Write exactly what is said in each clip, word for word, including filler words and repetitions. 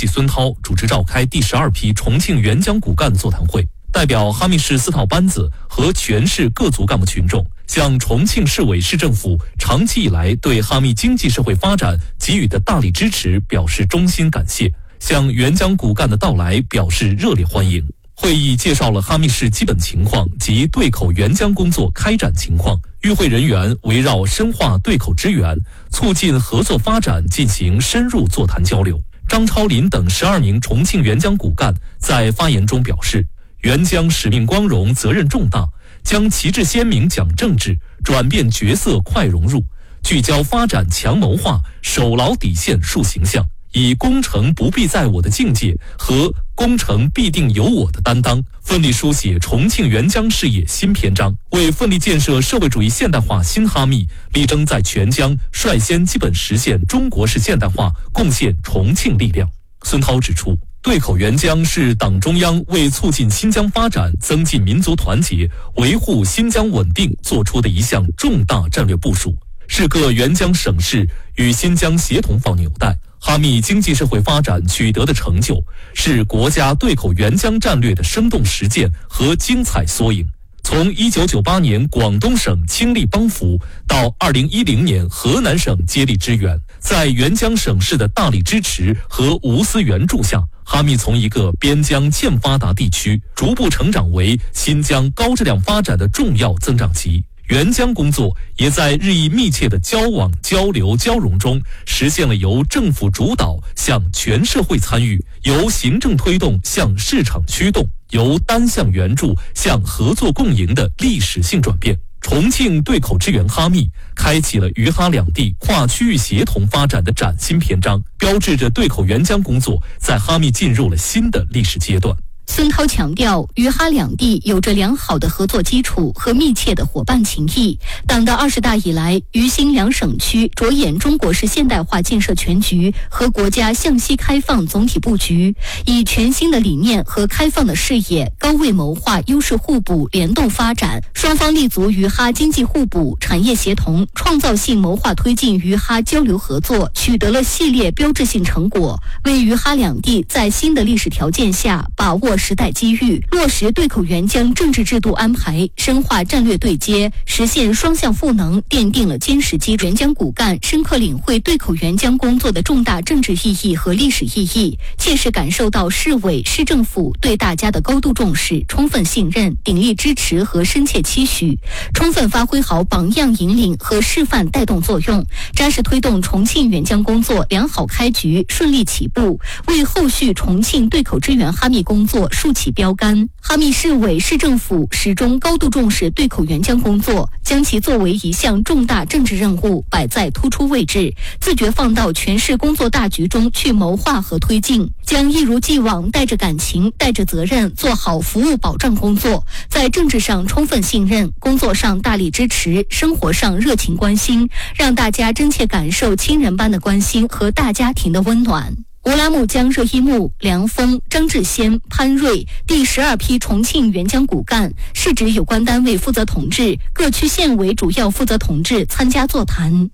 席孙涛主持召开第十二批重庆援疆骨干座谈会，代表哈密市四套班子和全市各族干部群众，向重庆市委市政府长期以来对哈密经济社会发展给予的大力支持表示衷心感谢，向援疆骨干的到来表示热烈欢迎。会议介绍了哈密市基本情况及对口援疆工作开展情况，与会人员围绕深化对口支援、促进合作发展进行深入座谈交流。张超林等十二名重庆援疆骨干在发言中表示，援疆使命光荣，责任重大，将旗帜鲜明讲政治，转变角色快融入，聚焦发展强谋划，守牢底线树形象，以攻城不必在我的境界和攻城必定有我的担当，奋力书写重庆援疆事业新篇章，为奋力建设社会主义现代化新哈密，力争在全疆率先基本实现中国式现代化贡献重庆力量。孙涛指出，对口援疆是党中央为促进新疆发展、增进民族团结、维护新疆稳定作出的一项重大战略部署，是各援疆省市与新疆协同放纽带。哈密经济社会发展取得的成就，是国家对口援疆战略的生动实践和精彩缩影。从一九九八年广东省倾力帮扶到二零一零年河南省接力支援，在援疆省市的大力支持和无私援助下，哈密从一个边疆欠发达地区逐步成长为新疆高质量发展的重要增长极。援疆工作也在日益密切的交往、交流、交融中，实现了由政府主导向全社会参与，由行政推动向市场驱动，由单向援助向合作共赢的历史性转变。重庆对口支援哈密，开启了渝哈两地跨区域协同发展的崭新篇章，标志着对口援疆工作在哈密进入了新的历史阶段。 孙涛强调，渝哈两地有着良好的合作基础和密切的伙伴情谊。党的二十大以来，渝新两省区着眼中国式现代化建设全局和国家向西开放总体布局，以全新的理念和开放的视野，高位谋划优势互补联动发展。双方立足渝哈经济互补、产业协同，创造性谋划推进渝哈交流合作，取得了系列标志性成果，为渝哈两地在新的历史条件下把握时代机遇，落实对口援疆政治制度安排，深化战略对接，实现双向赋能，奠定了坚实基础。援疆骨干深刻领会对口援疆工作的重大政治意义和历史意义，切实感受到市委市政府对大家的高度重视、充分信任、鼎力支持和深切期许，充分发挥好榜样引领和示范带动作用，扎实推动重庆援疆工作良好开局、顺利起步，为后续重庆对口支援哈密工作竖起标杆。哈密市委市政府始终高度重视对口援疆工作，将其作为一项重大政治任务摆在突出位置，自觉放到全市工作大局中去谋划和推进，将一如既往带着感情、带着责任做好服务保障工作，在政治上充分信任，工作上大力支持，生活上热情关心，让大家真切感受亲人般的关心和大家庭的温暖。乌拉木江热依木、梁峰、张志先、潘瑞第十二批重庆援疆骨干，市直有关单位负责同志、各区县委主要负责同志参加座谈。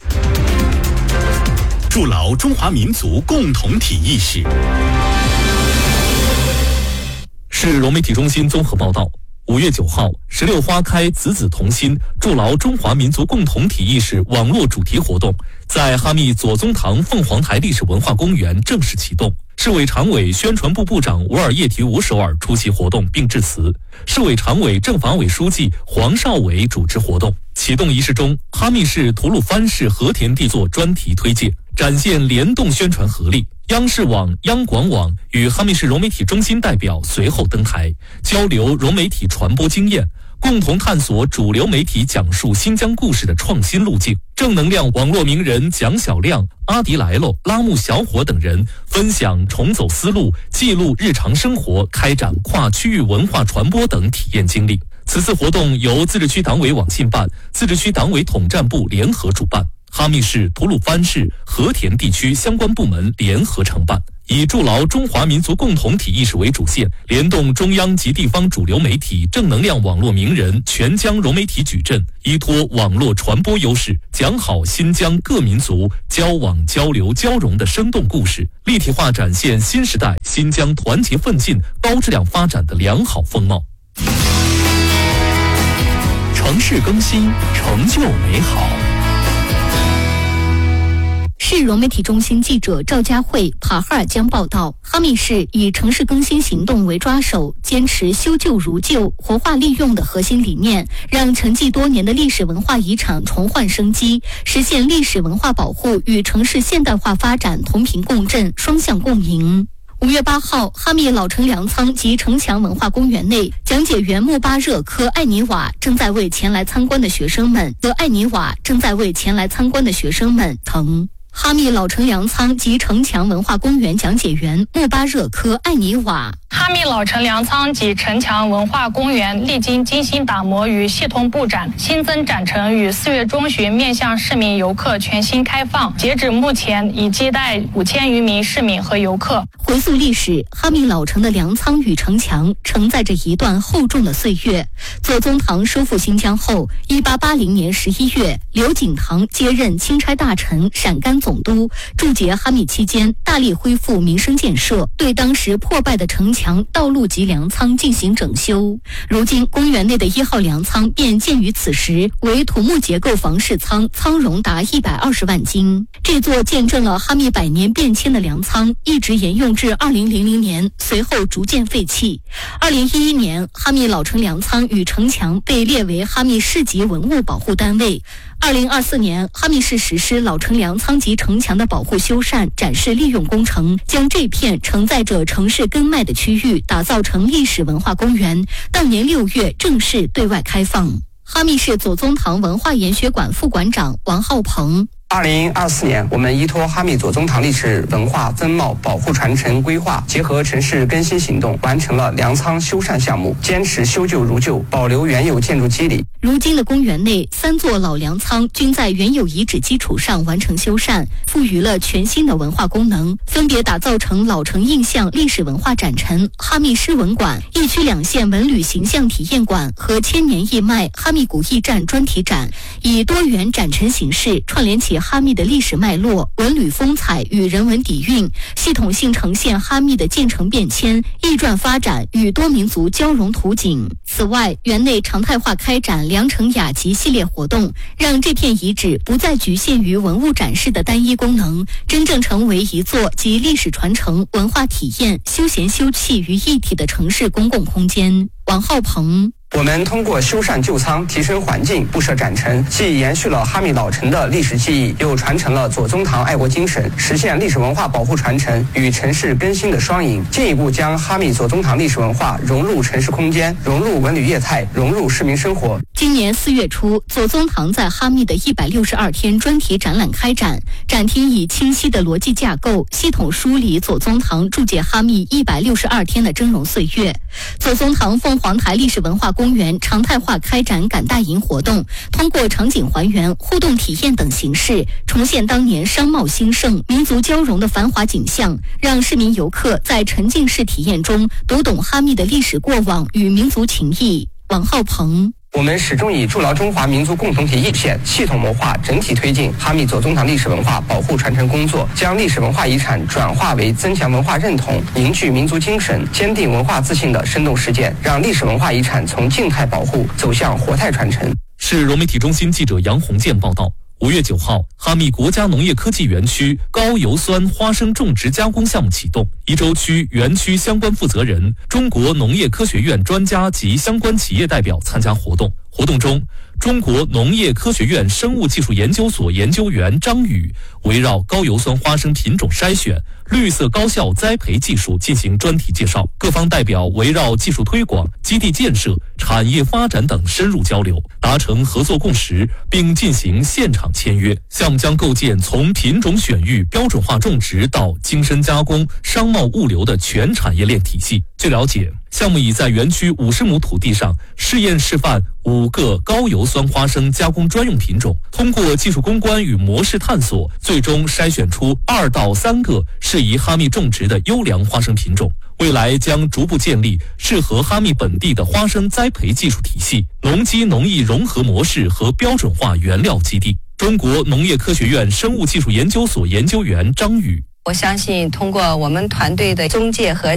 筑牢中华民族共同体意识。 市融媒体中心综合报道，五月九号，十六花开子子同心，筑牢中华民族共同体意识网络主题活动在哈密左宗棠凤凰台历史文化公园正式启动。市委常委、宣传部部长吾尔叶提吾首尔出席活动并致辞，市委常委、政法委书记黄少伟主持活动。启动仪式中，哈密市吐鲁番市和田地座专题推介，展现联动宣传合力。央视网、央广网与哈密市融媒体中心代表随后登台，交流融媒体传播经验，共同探索主流媒体讲述新疆故事的创新路径。正能量网络名人蒋小亮、阿迪来喽、拉木小伙等人分享重走思路，记录日常生活，开展跨区域文化传播等体验经历。此次活动由自治区党委网信办、自治区党委统战部联合主办，哈密市、吐鲁番市、和田地区相关部门联合承办。 以筑牢中华民族共同体意识为主线，联动中央及地方主流媒体、正能量网络名人、全疆融媒体矩阵，依托网络传播优势，讲好新疆各民族交往、交流、交融的生动故事，立体化展现新时代新疆团结奋进、高质量发展的良好风貌。城市更新，成就美好。 市融媒体中心记者赵佳慧、帕哈尔江报道，哈密市以城市更新行动为抓手，坚持修旧如旧、活化利用的核心理念，让沉寂多年的历史文化遗产重焕生机，实现历史文化保护与城市现代化发展同频共振、双向共赢。五月八号，哈密老城粮仓及城墙文化公园内，讲解员穆巴热科艾尼瓦正在为前来参观的学生们和艾尼瓦正在为前来参观的学生们腾。哈密老城粮仓及城墙文化公园讲解员穆巴热科艾尼瓦。 哈密老城粮仓及城墙文化公园历经精心打磨与系统布展，新增展陈于四月中旬面向市民游客全新开放，截止目前已接待五千余名市民和游客。 回溯历史，哈密老城的粮仓与城墙承载着一段厚重的岁月。左宗棠收复新疆后，一八八零年十一月，刘景棠接任钦差大臣、陕甘总督，驻节哈密期间，大力恢复民生建设，对当时破败的城墙、道路及粮仓进行整修。如今，公园内的一号粮仓便建于此时，为土木结构房式仓，仓容达一百二十万斤。这座见证了哈密百年变迁的粮仓，一直沿用至二零零零年，随后逐渐废弃。二零一一年，哈密老城粮仓与城墙被列为哈密市级文物保护单位。二零二四年，哈密市实施老城粮仓及城墙的保护修缮、展示利用工程，将这片承载着城市根脉的区域打造成历史文化公园。当年六月正式对外开放。哈密市左宗棠文化研学馆副馆长王浩鹏。 二零二四年，我们依托哈密左宗棠历史文化风貌保护传承规划，结合城市更新行动，完成了粮仓修缮项目，坚持修旧如旧，保留原有建筑基理。 如今的公园内，三座老粮仓均在原有遗址基础上完成修缮，赋予了全新的文化功能，分别打造成老城印象历史文化展陈、哈密诗文馆、一区两县文旅形象体验馆和千年义卖哈密古驿站专题展，以多元展陈形式串联起哈密的历史脉络、文旅风采与人文底蕴，系统性呈现哈密的建成变迁、易传发展与多民族交融图景。此外，园内常态化开展良城雅集系列活动，让这片遗址不再局限于文物展示的单一功能，真正成为一座集历史传承、文化体验、休闲休憩于一体的城市公共空间。王浩鹏。 我们通过修缮旧仓、提升环境、布设展陈，既延续了哈密老城的历史记忆，又传承了左宗棠爱国精神，实现历史文化保护传承与城市更新的双赢，进一步将哈密左宗棠历史文化融入城市空间，融入文旅业态，融入市民生活。 今年四月初，左宗棠在哈密的一百六十二天专题展览开展，展厅以清晰的逻辑架构，系统梳理左宗棠注解哈密一百六十二天的峥嵘岁月。左宗棠凤凰台历史文化公园常态化开展赶大营活动，通过场景还原、互动体验等形式，重现当年商贸兴盛、民族交融的繁华景象，让市民游客在沉浸式体验中读懂哈密的历史过往与民族情谊。王浩鹏。 我们始终以筑牢中华民族共同体意识，系统谋划、整体推进哈密左宗棠历史文化保护传承工作，将历史文化遗产转化为增强文化认同、凝聚民族精神、坚定文化自信的生动实践，让历史文化遗产从静态保护走向活态传承。 市融媒体中心记者杨红建报道。五月九号，哈密国家农业科技园区高油酸花生种植加工项目启动，宜州区园区相关负责人、中国农业科学院专家及相关企业代表参加活动。活动中，中国农业科学院生物技术研究所研究员张宇围绕高油酸花生品种筛选、绿色高效栽培技术进行专题介绍，各方代表围绕技术推广、基地建设、产业发展等深入交流，达成合作共识，并进行现场签约。项目将构建从品种选育、标准化种植到精深加工、商贸物流的全产业链体系。据了解，项目已在园区五十亩土地上试验示范五个高油酸花生加工专用品种，通过技术攻关与模式探索，最最终筛选出二到三个适宜哈密种植的优良花生品种。未来将逐步建立适合哈密本地的花生栽培技术体系、农机农艺融合模式和标准化原料基地。中国农业科学院生物技术研究所研究员张宇： 我相信通过我们团队的中介和